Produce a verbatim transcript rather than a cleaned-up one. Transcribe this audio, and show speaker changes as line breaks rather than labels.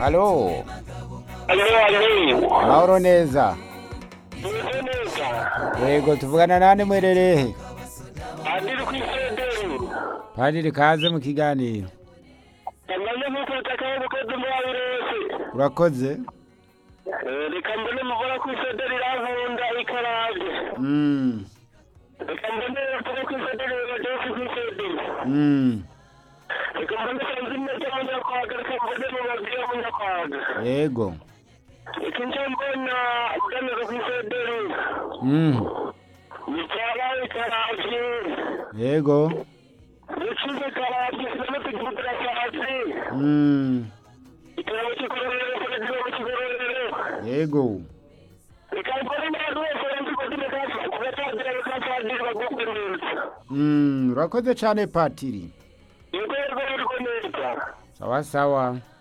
Halo,
Alo, alo.
mahoro neza.
Meze neza.
Yego tuvugana nande mwerere.
Adiri kw'isederi.
Padiri kaze mu kiganiro.
Kamane mufata kawe bukoze mu wabirose.
Urakoze?
Eh, reka mbone muvura kw'isederi rankunda ikaraje.
Mm.
Reka mbone muvura kw'isederi rajeshi kw'isederi.
Mm.
Reka mbone sanzi meze mu nyakwaga, reka mbone mu babwiye mu nyakwaga.
Yego.
Reka nje mbona ugameze kw'isederi.
Mm.
Ikara ikaraje.
Yego.
Ikize karaje, sinema tukudra karaje.
Mm.
Ikaraje kikorere, ikaraje kikorere.
Yego. Mm, urakoze cyane Patiri. Sawa sawa.